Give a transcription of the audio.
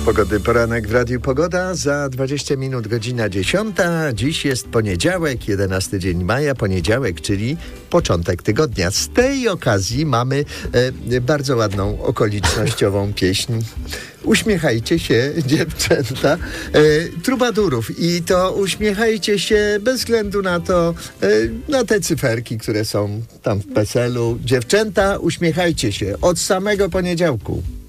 Pogodny poranek w Radiu Pogoda. Za 20 minut godzina 10. Dziś jest poniedziałek, 11 dzień maja, poniedziałek, czyli początek tygodnia. Z tej okazji mamy bardzo ładną okolicznościową pieśń. Uśmiechajcie się, dziewczęta, trubadurów. I to uśmiechajcie się bez względu na to, na te cyferki, które są tam w PESEL-u. Dziewczęta, uśmiechajcie się od samego poniedziałku.